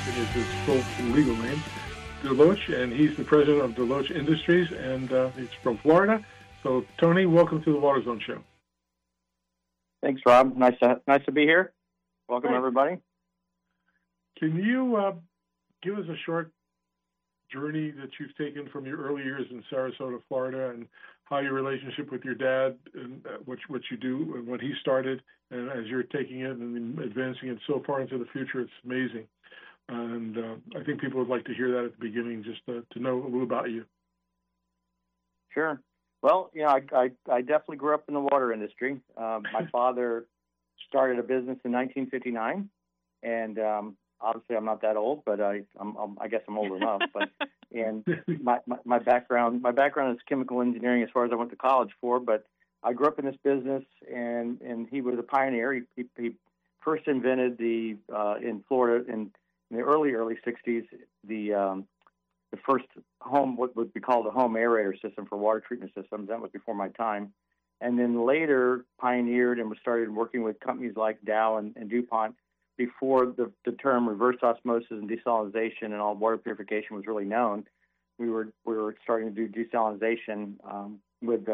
is his full legal name, Deloach, and he's the president of Deloach Industries, and he's from Florida. So, Tony, welcome to the Water Zone Show. Thanks, Rob. Nice to be here. Welcome, Hi. everybody. Can you give us a short journey that you've taken from your early years in Sarasota, Florida, and how your relationship with your dad and what you do and when he started, and as you're taking it and advancing it so far into the future, it's amazing. And I think people would like to hear that at the beginning, just to know a little about you. Sure. Well, I definitely grew up in the water industry. My father started a business in 1959, and obviously I'm not that old, but I guess I'm old enough. But and my background is chemical engineering as far as I went to college for. But I grew up in this business, and he was a pioneer. He first invented in Florida in the early 60s the first home, what would be called a home aerator system for water treatment systems. That was before my time. And then later pioneered and started working with companies like Dow and DuPont before the term reverse osmosis and desalination and all water purification was really known. We were starting to do desalination with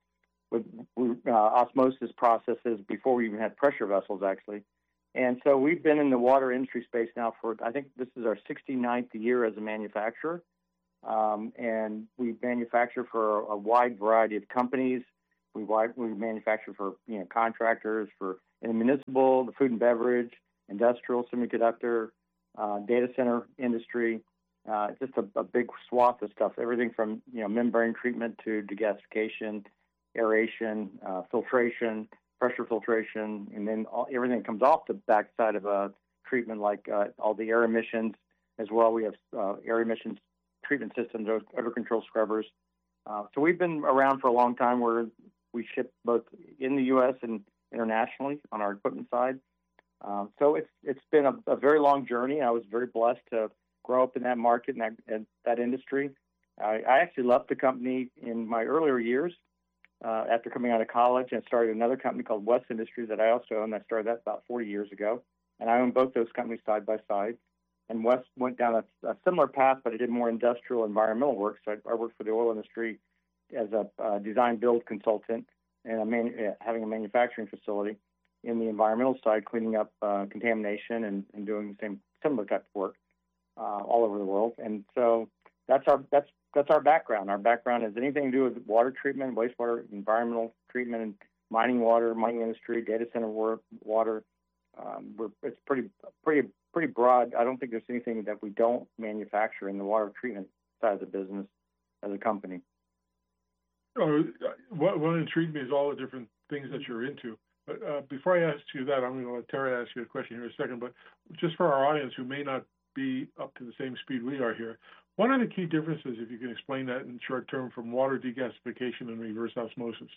osmosis processes before we even had pressure vessels, actually. And so we've been in the water industry space now for, I think this is our 69th year as a manufacturer. And we manufacture for a wide variety of companies. We manufacture for contractors, for in the municipal, the food and beverage, industrial, semiconductor, data center industry. Just a big swath of stuff. Everything from membrane treatment to degasification, aeration, filtration, pressure filtration, and then everything that comes off the backside of a treatment, like all the air emissions as well. We have air emissions treatment systems, odor control scrubbers. So we've been around for a long time, where we ship both in the U.S. and internationally on our equipment side. So it's been a very long journey. I was very blessed to grow up in that market and that industry. I actually left the company in my earlier years after coming out of college, and started another company called West Industries that I also own. I started that about 40 years ago, and I own both those companies side by side. And West went down a similar path, but it did more industrial environmental work. So I worked for the oil industry as a design build consultant, and having a manufacturing facility in the environmental side, cleaning up contamination and doing the same similar type of work all over the world. And so that's our background. Our background has anything to do with water treatment, wastewater, environmental treatment, and mining industry, data center water. It's pretty broad. I don't think there's anything that we don't manufacture in the water treatment side of the business as a company. What intrigued me is all the different things that you're into. But before I ask you that, I'm going to let Tara ask you a question here in a second. But just for our audience who may not be up to the same speed we are here, what are the key differences, if you can explain that in short term, from water degasification and reverse osmosis?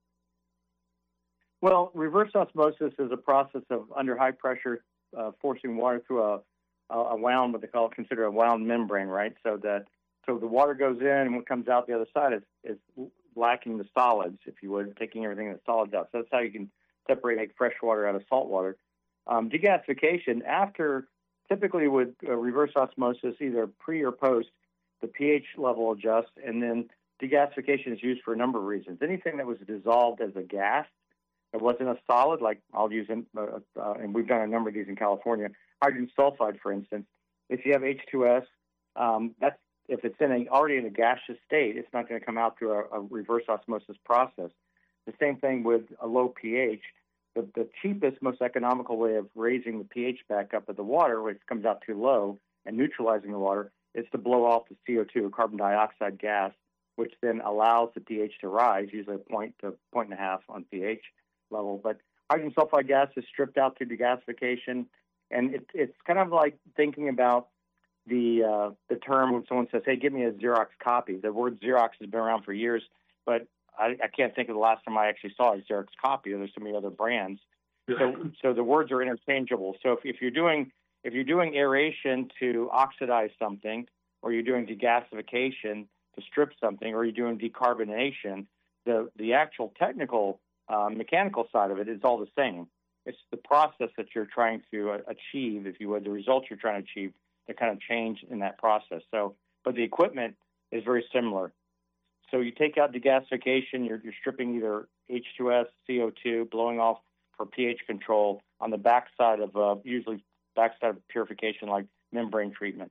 Well, reverse osmosis is a process of under high pressure forcing water through a wound, what they consider a wound membrane, right? So the water goes in, and what comes out the other side is lacking the solids, if you would, taking everything that's solids out. So that's how you can make fresh water out of salt water. Degasification, typically with reverse osmosis, either pre or post, the pH level adjusts, and then degasification is used for a number of reasons. Anything that was dissolved as a gas, it wasn't a solid, like I'll use, and we've done a number of these in California, hydrogen sulfide, for instance. If you have H2S, if it's already in a gaseous state, it's not going to come out through a reverse osmosis process. The same thing with a low pH. The cheapest, most economical way of raising the pH back up of the water, when it comes out too low, and neutralizing the water, is to blow off the CO2, carbon dioxide gas, which then allows the pH to rise, usually a point to point and a half on pH level. But hydrogen sulfide gas is stripped out through degasification, and it's kind of like thinking about the term when someone says, "Hey, give me a Xerox copy." The word Xerox has been around for years, but I can't think of the last time I actually saw a Xerox copy. There's so many other brands. So the words are interchangeable. So if you're doing aeration to oxidize something, or you're doing degasification to strip something, or you're doing decarbonation, the actual technical mechanical side of it is all the same. It's the process that you're trying to achieve, if you would, the results you're trying to achieve kind of change in that process. So, but the equipment is very similar. So you take out degasification, you're stripping either H2S, CO2, blowing off for pH control on the backside of usually backside of purification like membrane treatment.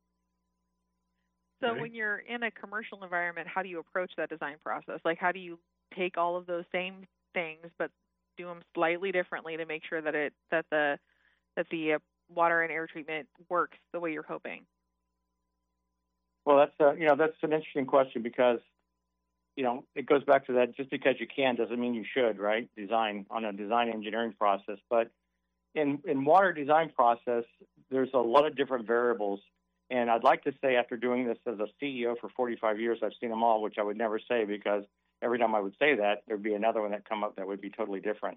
So when you're in a commercial environment, how do you approach that design process? Like, how do you take all of those same things but do them slightly differently to make sure that the water and air treatment works the way you're hoping? Well, that's an interesting question because it goes back to that. Just because you can doesn't mean you should, right? Design on a design engineering process, but in water design process, there's a lot of different variables. And I'd like to say, after doing this as a CEO for 45 years, I've seen them all, which I would never say because every time I would say that, there'd be another one that come up that would be totally different.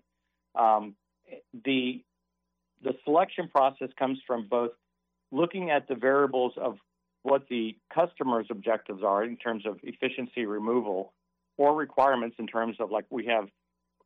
The selection process comes from both looking at the variables of what the customer's objectives are in terms of efficiency removal or requirements in terms of, like, we have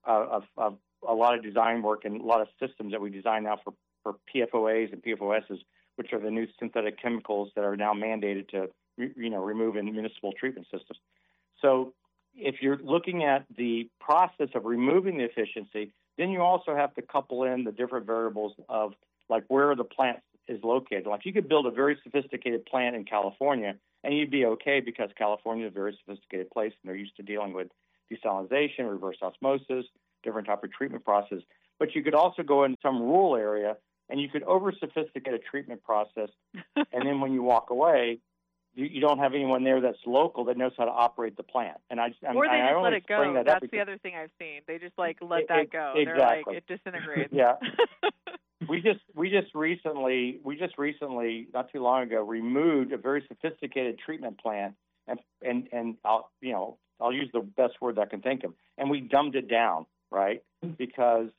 a lot of design work and a lot of systems that we design now for PFOAs and PFOSs, which are the new synthetic chemicals that are now mandated to remove in municipal treatment systems. So if you're looking at the process of removing the efficiency, then you also have to couple in the different variables of, like, where the plant is located. Like, you could build a very sophisticated plant in California and you'd be okay because California is a very sophisticated place and they're used to dealing with desalination, reverse osmosis, different type of treatment process. But you could also go in some rural area and you could over-sophisticate a treatment process, and then when you walk away, you don't have anyone there that's local that knows how to operate the plant. And or they just let it go. That's the other thing I've seen. They just let that go. Exactly. They're like, it disintegrates. Yeah. we just recently, not too long ago, removed a very sophisticated treatment plant, and I'll use the best word I can think of, and we dumbed it down, right? Because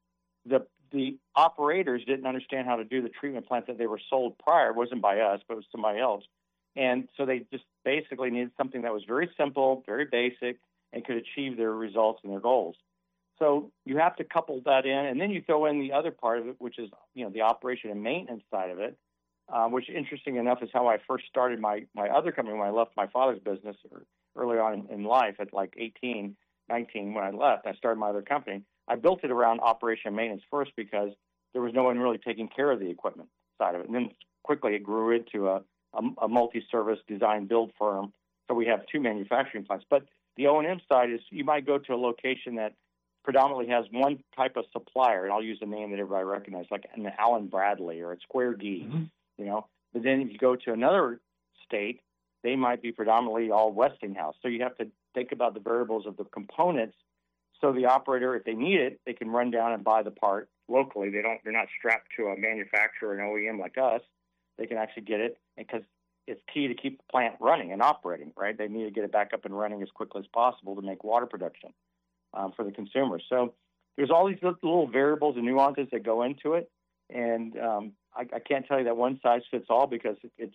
the operators didn't understand how to do the treatment plant that they were sold prior. It wasn't by us, but it was somebody else. And so they just basically needed something that was very simple, very basic, and could achieve their results and their goals. So you have to couple that in, and then you throw in the other part of it, which is, the operation and maintenance side of it, which, interesting enough, is how I first started my other company when I left my father's business early on in life at like 18, 19 when I left. I started my other company. I built it around operation and maintenance first because there was no one really taking care of the equipment side of it. And then quickly it grew into a multi-service design build firm. So we have two manufacturing plants. But the O&M side is you might go to a location that predominantly has one type of supplier, and I'll use a name that everybody recognizes, like an Allen Bradley or a Square D, But then if you go to another state, they might be predominantly all Westinghouse. So you have to think about the variables of the components. So the operator, if they need it, they can run down and buy the part locally. They're not strapped to a manufacturer, an OEM like us. They can actually get it because it's key to keep the plant running and operating, right? They need to get it back up and running as quickly as possible to make water production for the consumer. So there's all these little variables and nuances that go into it, and I can't tell you that one size fits all because it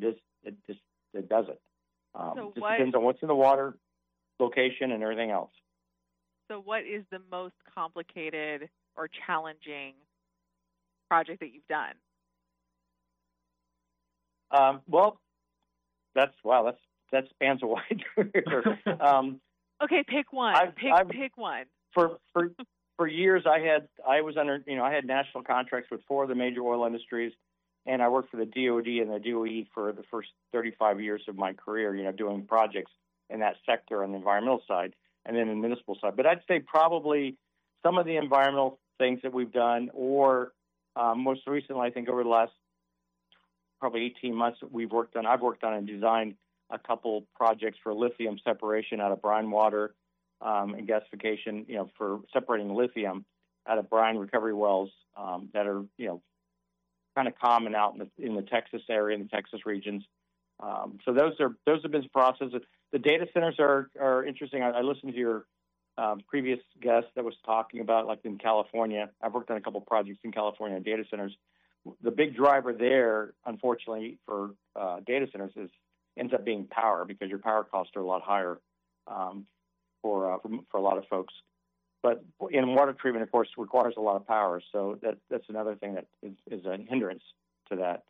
doesn't. It just depends on what's in the water, location, and everything else. So what is the most complicated or challenging project that you've done? Well, that spans a wide career. Okay, pick one. Pick one. For years, I had national contracts with 4 of the major oil industries, and I worked for the DoD and the DOE for the first 35 years of my career. Doing projects in that sector on the environmental side, and then the municipal side. But I'd say probably some of the environmental things that we've done, or most recently, I think over the last probably 18 months, I've worked on and designed a couple projects for lithium separation out of brine water and gasification, for separating lithium out of brine recovery wells that are, kind of common out in the Texas area, in the Texas regions. So those have been processes. The data centers are interesting. I listened to your previous guest that was talking about, like, in California. I've worked on a couple projects in California data centers. The big driver there, unfortunately, for data centers ends up being power, because your power costs are a lot higher for a lot of folks. But in water treatment, of course, requires a lot of power, so that's another thing that is a hindrance to that.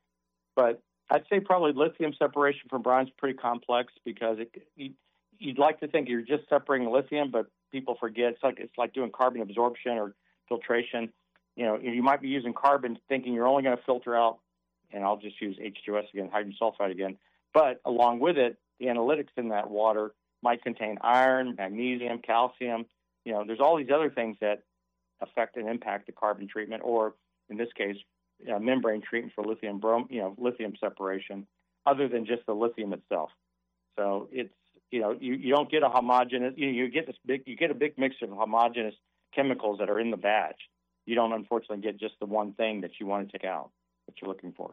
But I'd say probably lithium separation from brine is pretty complex because you'd like to think you're just separating lithium, but people forget it's like doing carbon absorption or filtration. You might be using carbon thinking you're only going to filter out, and I'll just use H2S again, hydrogen sulfide again. But along with it, the analytics in that water might contain iron, magnesium, calcium. There's all these other things that affect and impact the carbon treatment, or in this case, membrane treatment for lithium lithium separation, other than just the lithium itself. So it's you don't get a homogeneous. You get a big mixture of homogeneous chemicals that are in the batch. You don't unfortunately get just the one thing that you want to take out that you're looking for.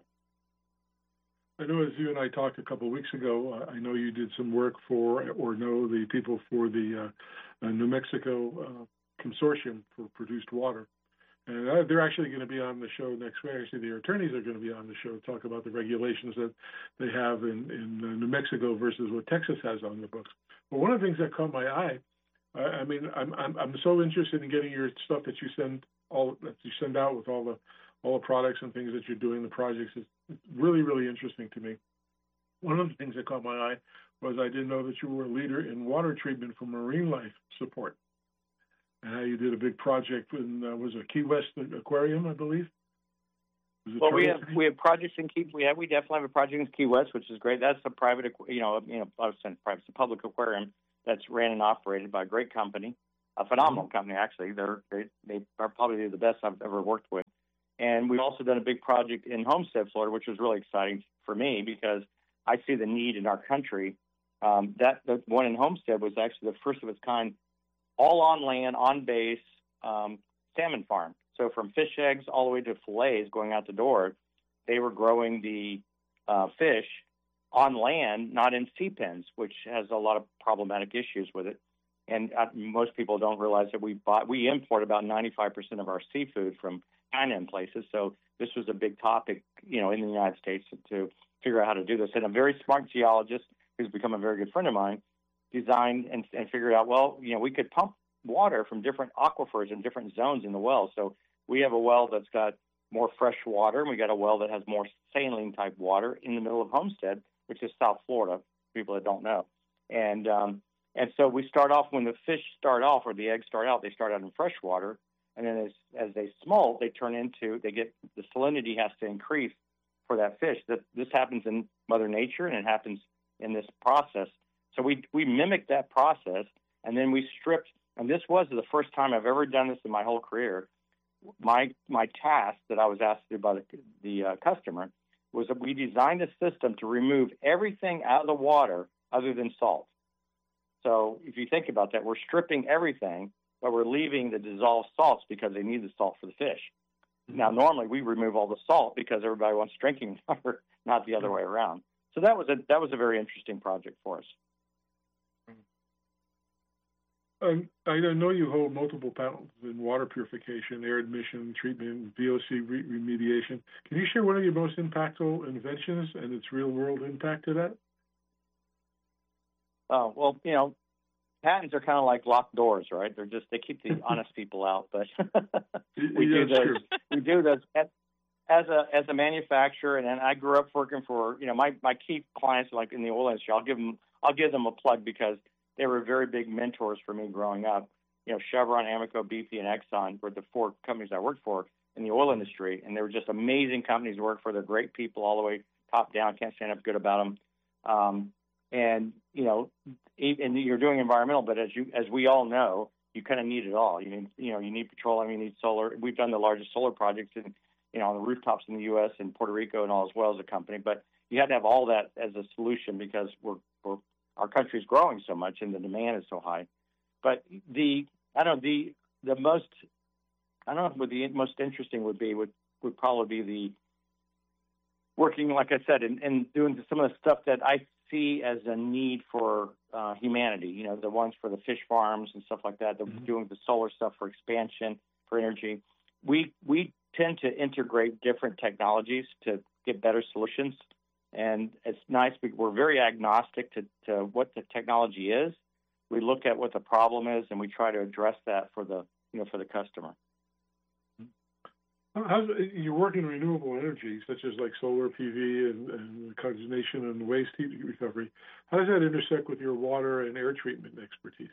I know as you and I talked a couple of weeks ago, I know you did some work know the people for the New Mexico Consortium for Produced Water. And they're actually going to be on the show next week. Actually, their attorneys are going to be on the show to talk about the regulations that they have in New Mexico versus what Texas has on the books. But one of the things that caught my eye, I'm so interested in getting your stuff that you send out with all the products and things that you're doing, the projects. It's really, really interesting to me. One of the things that caught my eye was I didn't know that you were a leader in water treatment for marine life support, and how you did a big project in was it Key West Aquarium, I believe. Well, we have projects in Key. We definitely have a project in Key West, which is great. That's a private, I was saying private, it's a public aquarium that's ran and operated by a great company, a phenomenal company actually. They are probably the best I've ever worked with. And we've also done a big project in Homestead, Florida, which was really exciting for me because I see the need in our country. The one in Homestead was actually the first of its kind, all on land, on base, salmon farm. So from fish eggs all the way to fillets going out the door, they were growing the fish on land, not in sea pens, which has a lot of problematic issues with it. And most people don't realize that we import about 95% of our seafood from China and places. So this was a big topic, in the United States to figure out how to do this. And a very smart geologist who's become a very good friend of mine designed and figured out, we could pump water from different aquifers in different zones in the well. So we have a well that's got more fresh water, and we got a well that has more saline type water in the middle of Homestead, which is South Florida, people that don't know. And so we start off when the fish start off or the eggs start out, they start out in fresh water. And then as they smolt, the salinity has to increase for that fish. This happens in Mother Nature, and it happens in this process. So we mimicked that process, and then we stripped, and this was the first time I've ever done this in my whole career. My task that I was asked to do by the customer was that we designed a system to remove everything out of the water other than salt. So if you think about that, we're stripping everything, but we're leaving the dissolved salts because they need the salt for the fish. Now, normally we remove all the salt because everybody wants drinking water, not the other way around. So that was a very interesting project for us. I know you hold multiple patents in water purification, air admission, treatment, VOC remediation. Can you share one of your most impactful inventions and its real-world impact to that? Well, patents are kind of like locked doors, right? They keep the honest people out, but we do those as a manufacturer. And I grew up working for, my key clients, like in the oil industry. I'll give them a plug because they were very big mentors for me growing up. Chevron, Amoco, BP, and Exxon were the four companies I worked for in the oil industry, and they were just amazing companies to work for. They're great people all the way top down. Can't stand up good about them. And you're doing environmental, but as we all know, you kind of need it all. You need petroleum, you need solar. We've done the largest solar projects on the rooftops in the U.S. and Puerto Rico and all as well as a company. But you have to have all that as a solution because our country is growing so much and the demand is so high. But the most interesting would probably be the working, like I said, and doing some of the stuff that I see as a need for humanity, the ones for the fish farms and stuff like that, doing the solar stuff for expansion, for energy. We tend to integrate different technologies to get better solutions. And it's nice. We're very agnostic to what the technology is. We look at what the problem is, and we try to address that for the customer. You work in renewable energy, such as like solar PV and cogeneration and waste heat recovery. How does that intersect with your water and air treatment expertise?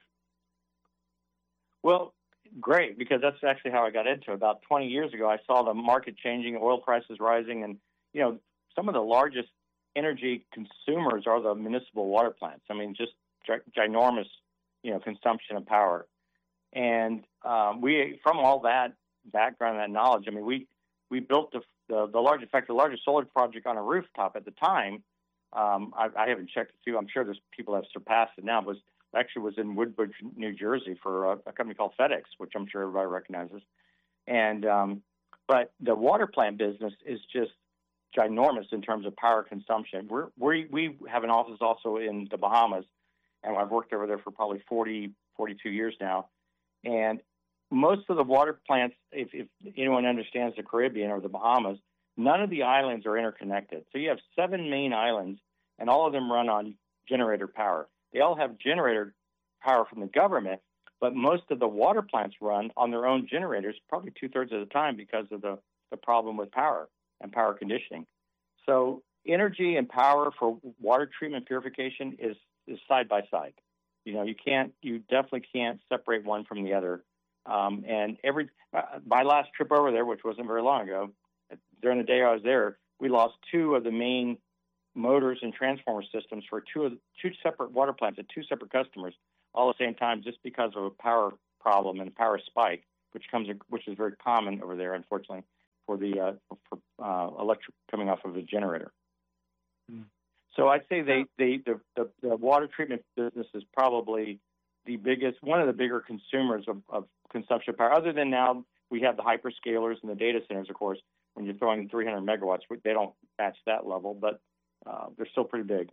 Well, great, because that's actually how I got into it. About 20 years ago, I saw the market changing, oil prices rising, and some of the largest energy consumers are the municipal water plants. I mean, just ginormous, consumption of power. And we, from all that background, that knowledge, I mean, we built the largest solar project on a rooftop at the time. I haven't checked to see. I'm sure there's people that have surpassed it now. But was in Woodbridge, New Jersey, for a company called FedEx, which I'm sure everybody recognizes. And but the water plant business is just ginormous in terms of power consumption. We have an office also in the Bahamas, and I've worked over there for probably 42 years now. And most of the water plants, if anyone understands the Caribbean or the Bahamas, none of the islands are interconnected. So you have 7 main islands, and all of them run on generator power. They all have generator power from the government, but most of the water plants run on their own generators, probably 2/3 of the time, because of the problem with power and power conditioning. So energy and power for water treatment purification is side by side. You definitely can't separate one from the other. And my last trip over there, which wasn't very long ago, during the day I was there, we lost 2 of the main motors and transformer systems for two separate water plants at 2 separate customers all at the same time, just because of a power problem and a power spike, which is very common over there, unfortunately, for the electric coming off of a generator. Mm. So I'd say the water treatment business is probably one of the bigger consumers of consumption power. Other than now, we have the hyperscalers and the data centers, of course. When you're throwing 300 megawatts, they don't match that level, but they're still pretty big.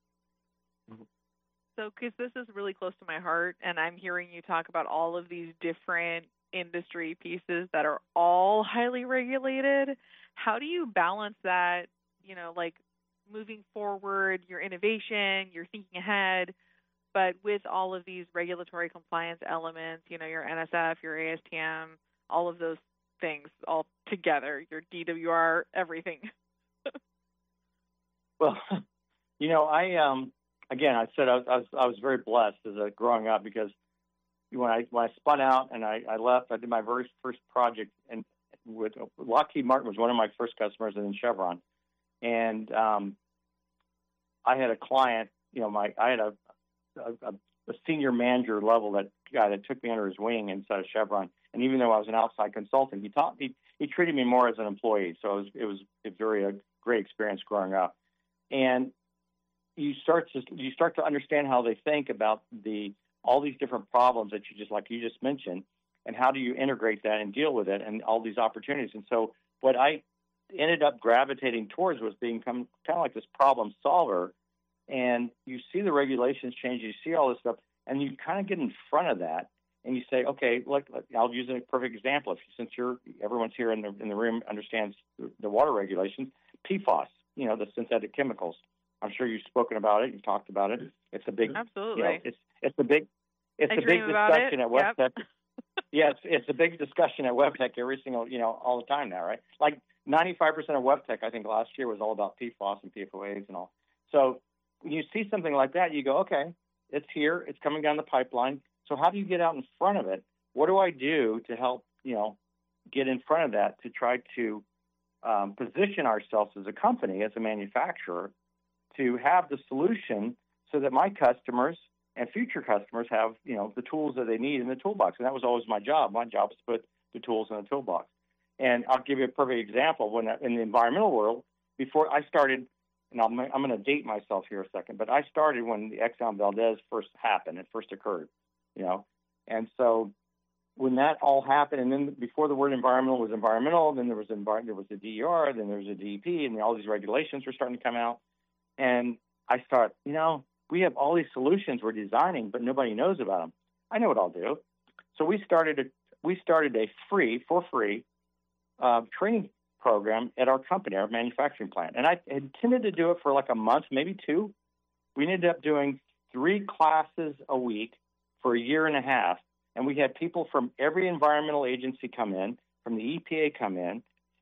So, because this is really close to my heart, and I'm hearing you talk about all of these different industry pieces that are all highly regulated, how do you balance that, like moving forward, your innovation, you're thinking ahead, but with all of these regulatory compliance elements, your NSF, your ASTM, all of those things all together, your DWR, everything? Well, I said I was very blessed as growing up, because when I spun out and I left, I did my very first project, and with Lockheed Martin was one of my first customers, and then Chevron. And I had a client, I had a senior manager level guy that took me under his wing inside of Chevron. And even though I was an outside consultant, he treated me more as an employee. So it was a great experience growing up. And you start to understand how they think about all these different problems that you just mentioned, and how do you integrate that and deal with it, and all these opportunities. And so what I ended up gravitating towards was being kind of like this problem solver. And you see the regulations change, you see all this stuff, and you kind of get in front of that, and you say, okay, look, I'll use a perfect example. Since everyone's here in the room understands the water regulations, PFAS, the synthetic chemicals. I'm sure you've spoken about it. You've talked about it. It's a big, absolutely. It's a big discussion at WebTech. Yep. Yeah, it's a big discussion at WebTech every single, all the time now, right? Like 95% of WebTech, I think last year was all about PFAS and PFOAs and all. So when you see something like that, you go, okay, it's here, it's coming down the pipeline. So how do you get out in front of it? What do I do to help, get in front of that, to try to position ourselves as a company, as a manufacturer, to have the solution so that my customers and future customers have, the tools that they need in the toolbox. And that was always my job. My job was to put the tools in the toolbox. And I'll give you a perfect example. When in the environmental world, before I started, and I'm going to date myself here a second, but I started when the Exxon Valdez first happened. It first occurred, And so when that all happened, and then before the word environmental was environmental, then there was the DER, then there was a DEP, and all these regulations were starting to come out. And I thought, we have all these solutions we're designing, but nobody knows about them. I know what I'll do. So we started a free training program at our company, our manufacturing plant. And I intended to do it for like a month, maybe 2. We ended up doing 3 classes a week for a year and a half. And we had people from every environmental agency come in, from the EPA come in,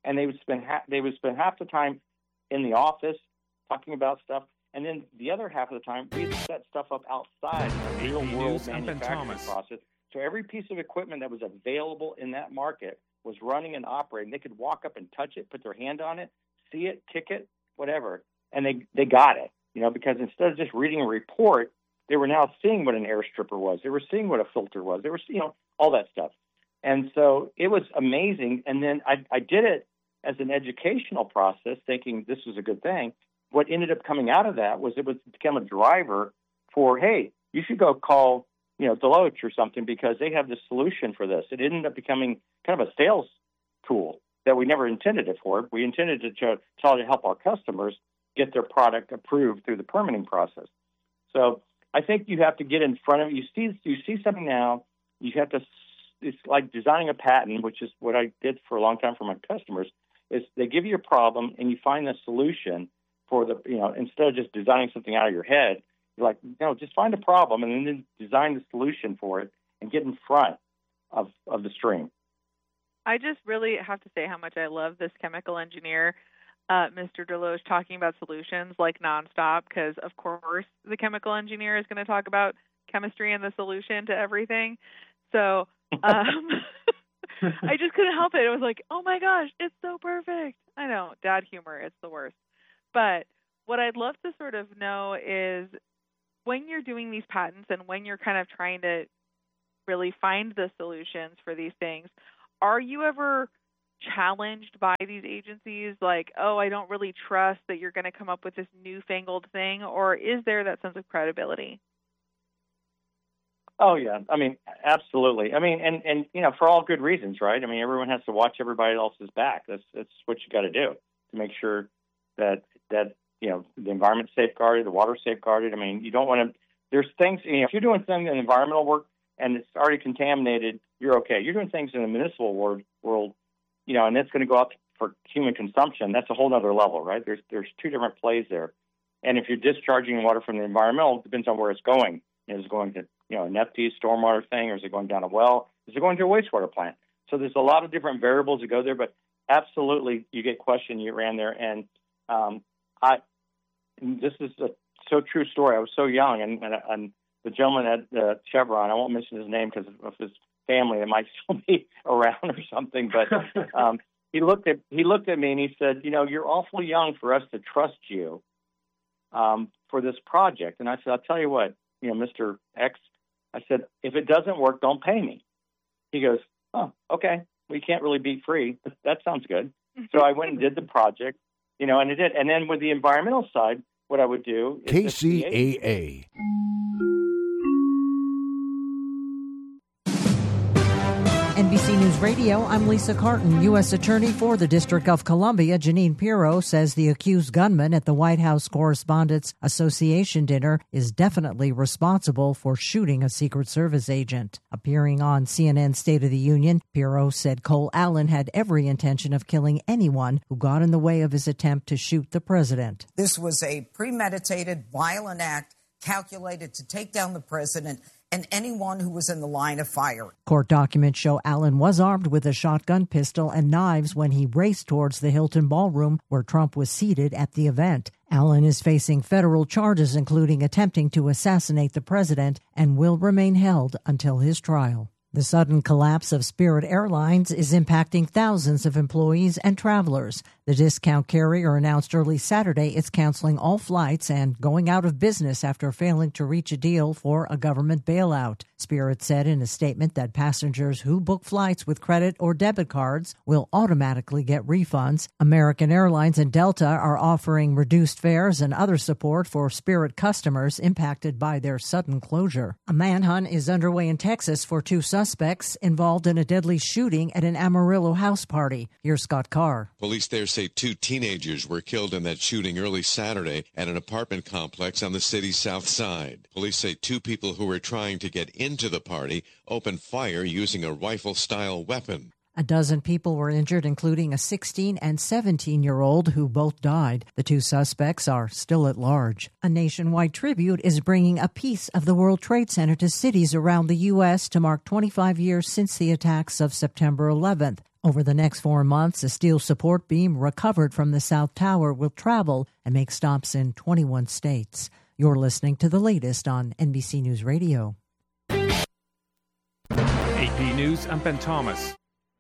and they would spend half the time in the office talking about stuff, and then the other half of the time we'd set stuff up outside in a real-world manufacturing process. So every piece of equipment that was available in that market was running and operating. They could walk up and touch it, put their hand on it, see it, kick it, whatever, and they got it. Because instead of just reading a report, they were now seeing what an air stripper was. They were seeing what a filter was. They were, all that stuff. And so it was amazing. And then I did it as an educational process, thinking this was a good thing. What ended up coming out of that was it would become a driver for, hey, you should go call, Deloach or something because they have the solution for this. It ended up becoming kind of a sales tool that we never intended it for. We intended it to try to help our customers get their product approved through the permitting process. So I think you have to get in front of it. You see something now, you have to, it's like designing a patent, which is what I did for a long time for my customers, is they give you a problem and you find the solution for the, instead of just designing something out of your head, you're like, just find a problem and then design the solution for it and get in front of the stream. I just really have to say how much I love this chemical engineer, Mr. Deloach, talking about solutions like nonstop, because of course the chemical engineer is going to talk about chemistry and the solution to everything. So I just couldn't help it. It was like, oh my gosh, it's so perfect. I know, dad humor, it's the worst. But what I'd love to sort of know is when you're doing these patents and when you're kind of trying to really find the solutions for these things, are you ever challenged by these agencies like, oh, I don't really trust that you're going to come up with this newfangled thing, or is there that sense of credibility? Oh, yeah. I mean, absolutely. I mean, and for all good reasons, right? I mean, everyone has to watch everybody else's back. That's what you got to do to make sure that the environment's safeguarded, the water's safeguarded. I mean, you don't want to, there's things, if you're doing something in environmental work and it's already contaminated, you're okay. You're doing things in the municipal world, and it's going to go out for human consumption. That's a whole other level, right? There's two different plays there. And if you're discharging water from the environmental, it depends on where it's going. Is it going to, an FT stormwater thing, or is it going down a well? Is it going to a wastewater plant? So there's a lot of different variables that go there, but absolutely you get questioned. You ran there, and this is a so true story. I was so young, and the gentleman at Chevron, I won't mention his name because of his family, it might still be around or something, but he looked at me and he said, you're awfully young for us to trust you for this project. And I said, I'll tell you what, Mr. X, I said, if it doesn't work, don't pay me. He goes, oh, okay. Well, you can't really beat free. That sounds good. So I went and did the project, and it did. And then with the environmental side, what I would do is KCAA. NBC News Radio, I'm Lisa Carton. U.S. Attorney for the District of Columbia, Jeanine Pirro, says the accused gunman at the White House Correspondents Association dinner is definitely responsible for shooting a Secret Service agent. Appearing on CNN's State of the Union, Pirro said Cole Allen had every intention of killing anyone who got in the way of his attempt to shoot the president. This was a premeditated, violent act calculated to take down the president and anyone who was in the line of fire. Court documents show Allen was armed with a shotgun, pistol, and knives when he raced towards the Hilton Ballroom where Trump was seated at the event. Allen is facing federal charges, including attempting to assassinate the president, and will remain held until his trial. The sudden collapse of Spirit Airlines is impacting thousands of employees and travelers. The discount carrier announced early Saturday it's canceling all flights and going out of business after failing to reach a deal for a government bailout. Spirit said in a statement that passengers who book flights with credit or debit cards will automatically get refunds. American Airlines and Delta are offering reduced fares and other support for Spirit customers impacted by their sudden closure. A manhunt is underway in Texas for two suspects involved in a deadly shooting at an Amarillo house party. Here's Scott Carr. Police there say two teenagers were killed in that shooting early Saturday at an apartment complex on the city's south side. Police say two people who were trying to get into the party opened fire using a rifle-style weapon. A dozen people were injured, including a 16 and 17-year-old who both died. The two suspects are still at large. A nationwide tribute is bringing a piece of the World Trade Center to cities around the U.S. to mark 25 years since the attacks of September 11th. Over the next 4 months, a steel support beam recovered from the South Tower will travel and make stops in 21 states. You're listening to the latest on NBC News Radio. AP News, I'm Ben Thomas.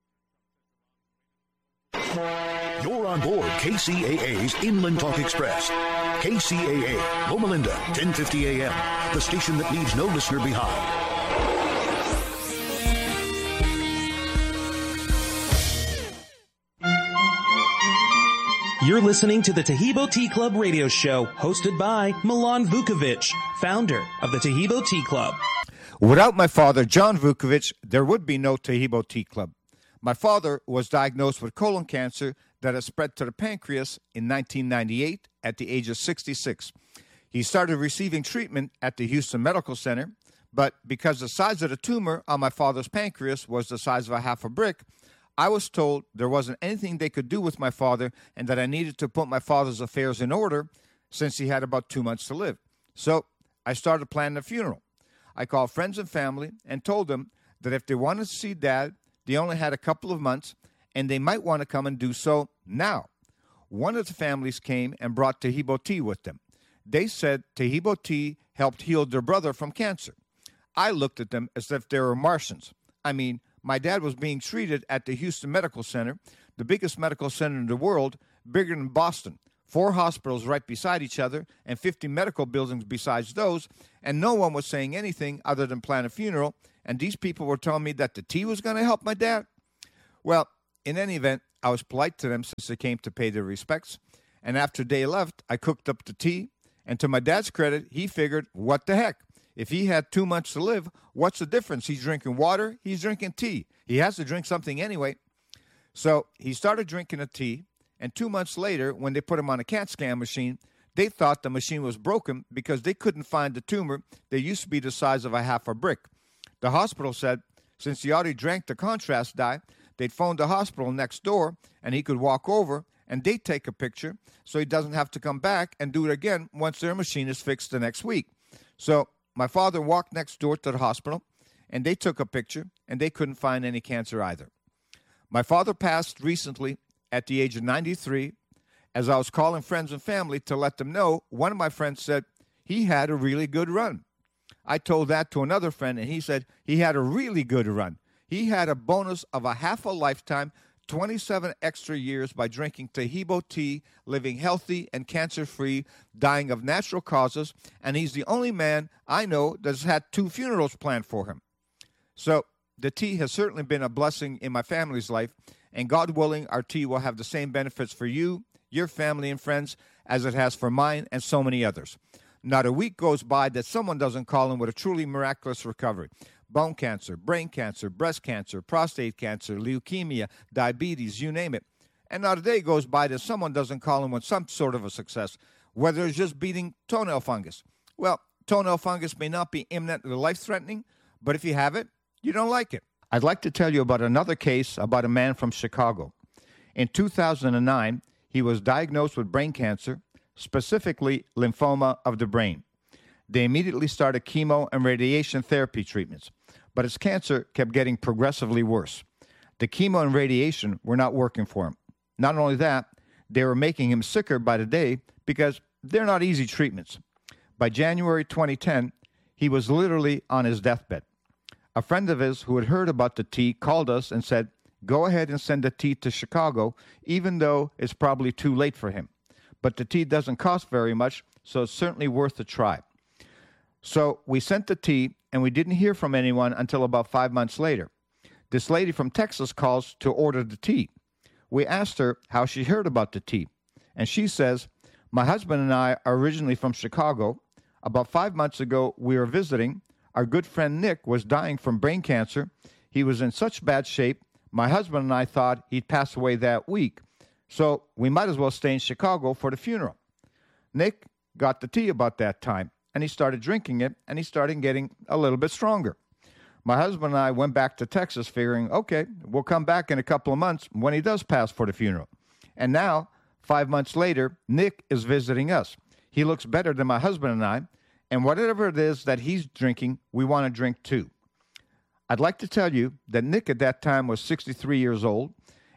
You're on board KCAA's Inland Talk Express. KCAA, Loma Linda, 1050 AM, the station that leaves no listener behind. You're listening to the Taheebo Tea Club radio show, hosted by Milan Vukovic, founder of the Taheebo Tea Club. Without my father, John Vukovic, there would be no Taheebo Tea Club. My father was diagnosed with colon cancer that has spread to the pancreas in 1998 at the age of 66. He started receiving treatment at the Houston Medical Center, but because the size of the tumor on my father's pancreas was the size of a half a brick, I was told there wasn't anything they could do with my father and that I needed to put my father's affairs in order since he had about 2 months to live. So I started planning a funeral. I called friends and family and told them that if they wanted to see Dad, they only had a couple of months and they might want to come and do so now. One of the families came and brought Taheebo tea with them. They said Taheebo tea helped heal their brother from cancer. I looked at them as if they were Martians. I mean, my dad was being treated at the Houston Medical Center, the biggest medical center in the world, bigger than Boston. 4 hospitals right beside each other and 50 medical buildings besides those, and no one was saying anything other than plan a funeral, and these people were telling me that the tea was going to help my dad? Well, in any event, I was polite to them since they came to pay their respects, and after they left, I cooked up the tea, and to my dad's credit, he figured, what the heck? If he had 2 months to live, what's the difference? He's drinking water, he's drinking tea. He has to drink something anyway. So he started drinking the tea, and 2 months later, when they put him on a CAT scan machine, they thought the machine was broken because they couldn't find the tumor that used to be the size of a half a brick. The hospital said, since he already drank the contrast dye, they'd phone the hospital next door, and he could walk over, and they'd take a picture so he doesn't have to come back and do it again once their machine is fixed the next week. So my father walked next door to the hospital, and they took a picture, and they couldn't find any cancer either. My father passed recently at the age of 93. As I was calling friends and family to let them know, one of my friends said he had a really good run. I told that to another friend, and he said he had a really good run. He had a bonus of a half a lifetime, 27 extra years by drinking Taheebo tea, living healthy and cancer-free, dying of natural causes, and he's the only man I know that's had 2 funerals planned for him. So the tea has certainly been a blessing in my family's life, and God willing, our tea will have the same benefits for you, your family and friends, as it has for mine and so many others. Not a week goes by that someone doesn't call in with a truly miraculous recovery. Bone cancer, brain cancer, breast cancer, prostate cancer, leukemia, diabetes, you name it. And not a day goes by that someone doesn't call in with some sort of a success, whether it's just beating toenail fungus. Well, toenail fungus may not be imminently life-threatening, but if you have it, you don't like it. I'd like to tell you about another case about a man from Chicago. In 2009, he was diagnosed with brain cancer, specifically lymphoma of the brain. They immediately started chemo and radiation therapy treatments, but his cancer kept getting progressively worse. The chemo and radiation were not working for him. Not only that, they were making him sicker by the day because they're not easy treatments. By January 2010, he was literally on his deathbed. A friend of his who had heard about the tea called us and said, go ahead and send the tea to Chicago, even though it's probably too late for him. But the tea doesn't cost very much, so it's certainly worth a try. So we sent the tea, and we didn't hear from anyone until about 5 months later. This lady from Texas calls to order the tea. We asked her how she heard about the tea, and she says, my husband and I are originally from Chicago. About 5 months ago, we were visiting. Our good friend Nick was dying from brain cancer. He was in such bad shape, my husband and I thought he'd pass away that week, so we might as well stay in Chicago for the funeral. Nick got the tea about that time, and he started drinking it, and he started getting a little bit stronger. My husband and I went back to Texas figuring, okay, we'll come back in a couple of months when he does pass for the funeral. And now, 5 months later, Nick is visiting us. He looks better than my husband and I, and whatever it is that he's drinking, we want to drink too. I'd like to tell you that Nick at that time was 63 years old,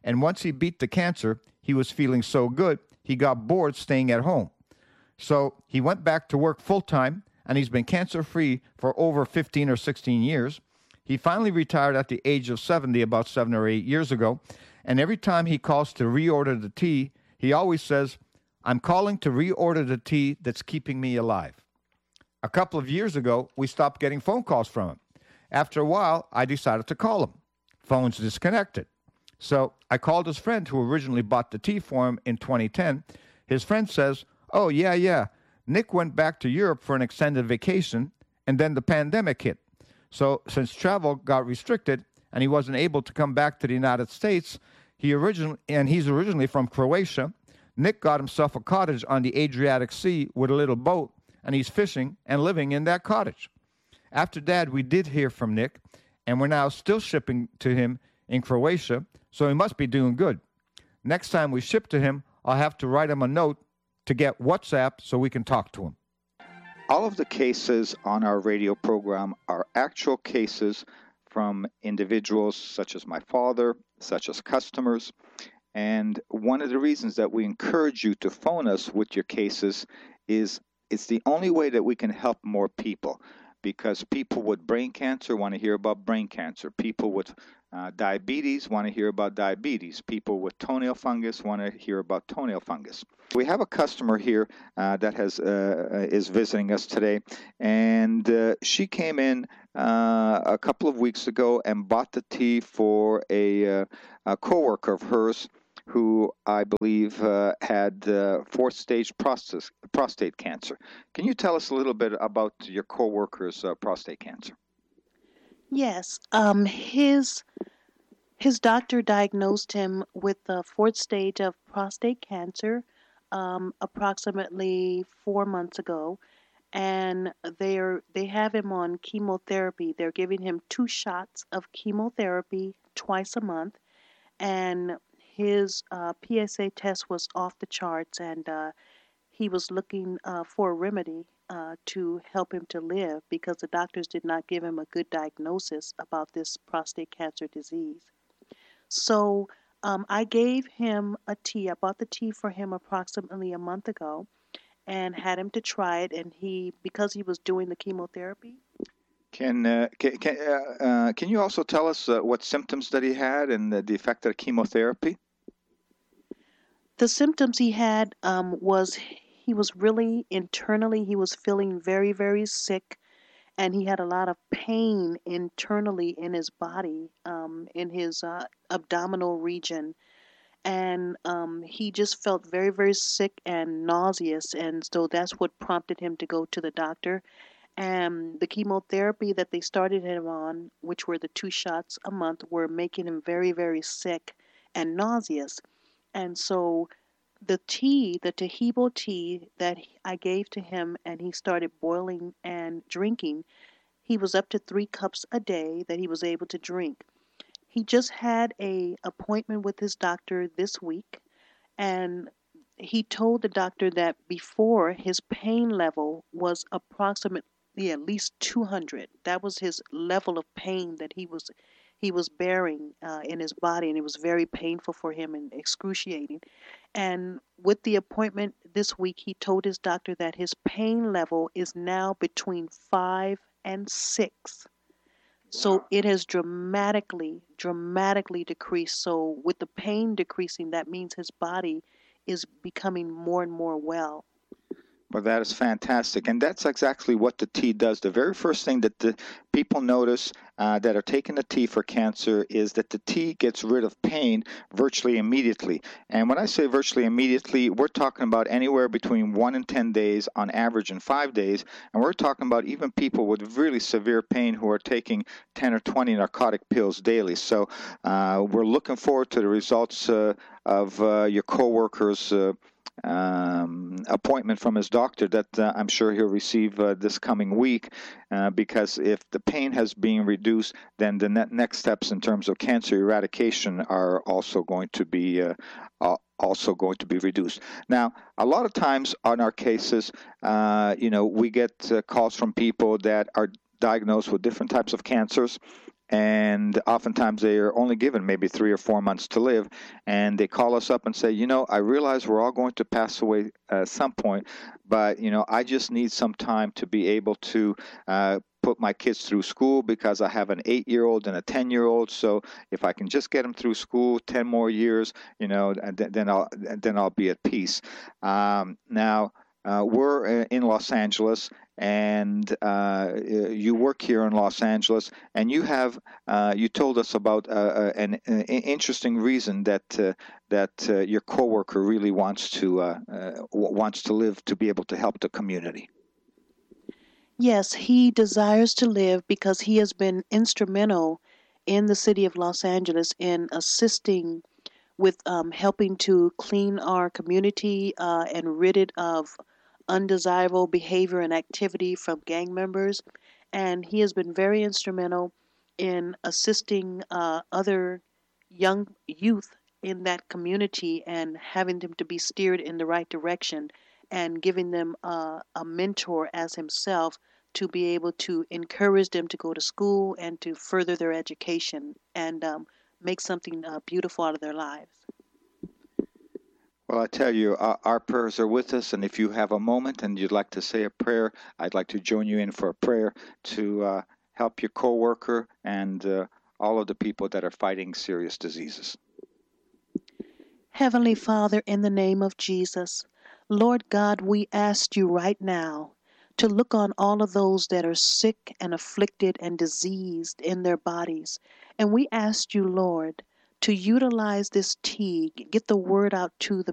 And once he beat the cancer, he was feeling so good, he got bored staying at home. So he went back to work full-time, and he's been cancer-free for over 15 or 16 years. He finally retired at the age of 70 about 7 or 8 years ago, and every time he calls to reorder the tea, he always says, "I'm calling to reorder the tea that's keeping me alive." A couple of years ago, we stopped getting phone calls from him. After a while, I decided to call him. Phone's disconnected. So I called his friend who originally bought the tea for him in 2010. His friend says, "Oh, yeah. Nick went back to Europe for an extended vacation, and then the pandemic hit. So since travel got restricted and he wasn't able to come back to the United States, he's originally from Croatia, Nick got himself a cottage on the Adriatic Sea with a little boat, and he's fishing and living in that cottage." After that, we did hear from Nick, and we're now still shipping to him in Croatia, so he must be doing good. Next time we ship to him, I'll have to write him a note to get WhatsApp so we can talk to him. All of the cases on our radio program are actual cases from individuals such as my father, such as customers. And one of the reasons that we encourage you to phone us with your cases is it's the only way that we can help more people, because people with brain cancer want to hear about brain cancer. People with diabetes want to hear about diabetes. People with toenail fungus want to hear about toenail fungus. We have a customer here that is visiting us today, and she came in a couple of weeks ago and bought the tea for a coworker of hers who I believe had fourth-stage prostate cancer. Can you tell us a little bit about your coworker's prostate cancer? Yes, his doctor diagnosed him with the fourth stage of prostate cancer approximately 4 months ago, and they have him on chemotherapy. They're giving him 2 shots of chemotherapy twice a month, and his PSA test was off the charts, and he was looking for a remedy to help him to live, because the doctors did not give him a good diagnosis about this prostate cancer disease. So I gave him a tea. I bought the tea for him approximately a month ago and had him to try it, and because he was doing the chemotherapy. Can you also tell us what symptoms that he had and the effect of the chemotherapy? The symptoms he had was he was really internally, he was feeling very, very sick, and he had a lot of pain internally in his body, in his abdominal region. And he just felt very, very sick and nauseous, and so that's what prompted him to go to the doctor. And the chemotherapy that they started him on, which were the 2 shots a month, were making him very, very sick and nauseous. And so the tea, the Taheebo tea that I gave to him, and he started boiling and drinking, he was up to 3 cups a day that he was able to drink. He just had an appointment with his doctor this week, and he told the doctor that before his pain level was approximately at least 200. That was his level of pain that he was bearing in his body, and it was very painful for him and excruciating. And with the appointment this week, he told his doctor that his pain level is now between 5 and 6. So it has dramatically decreased. So with the pain decreasing, that means his body is becoming more and more well. Well, that is fantastic. And that's exactly what the tea does. The very first thing that the people notice that are taking the tea for cancer is that the tea gets rid of pain virtually immediately. And when I say virtually immediately, we're talking about anywhere between 1 and 10 days, on average in 5 days. And we're talking about even people with really severe pain who are taking 10 or 20 narcotic pills daily. So we're looking forward to the results of your coworker's appointment from his doctor that I'm sure he'll receive this coming week, because if the pain has been reduced, then the next steps in terms of cancer eradication are also going to be reduced. Now, a lot of times on our cases, we get calls from people that are diagnosed with different types of cancers, and oftentimes they are only given maybe 3 or 4 months to live, and they call us up and say, I realize we're all going to pass away at some point, but I just need some time to be able to put my kids through school, because I have an 8-year-old and a 10-year-old. So if I can just get them through school 10 more years, then I'll be at peace. Now we're in Los Angeles, and you work here in Los Angeles, and you told us about an interesting reason that your coworker really wants to live to be able to help the community. Yes, he desires to live because he has been instrumental in the city of Los Angeles in assisting with helping to clean our community and rid it of undesirable behavior and activity from gang members. And he has been very instrumental in assisting other young youth in that community and having them to be steered in the right direction, and giving them a mentor as himself to be able to encourage them to go to school and to further their education and make something beautiful out of their lives. Well, I tell you, our prayers are with us, and if you have a moment and you'd like to say a prayer, I'd like to join you in for a prayer to help your coworker and all of the people that are fighting serious diseases. Heavenly Father, in the name of Jesus, Lord God, we ask you right now to look on all of those that are sick and afflicted and diseased in their bodies. And we ask you, Lord, to utilize this tea, get the word out to the